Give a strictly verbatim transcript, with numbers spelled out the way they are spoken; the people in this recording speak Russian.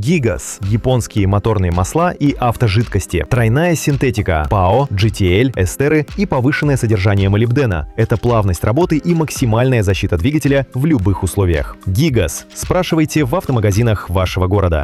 Gigas – японские моторные масла и автожидкости, тройная синтетика, ПАО, джи ти эл, эстеры и повышенное содержание молибдена. Это плавность работы и максимальная защита двигателя в любых условиях. Gigas. Спрашивайте в автомагазинах вашего города.